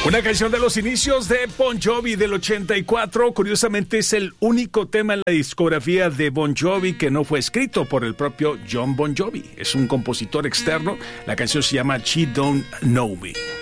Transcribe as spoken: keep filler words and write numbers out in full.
Una canción de los inicios de Bon Jovi del ochenta y cuatro. Curiosamente es el único tema en la discografía de Bon Jovi que no fue escrito por el propio John Bon Jovi. Es un compositor externo. La canción se llama She Don't Know Me.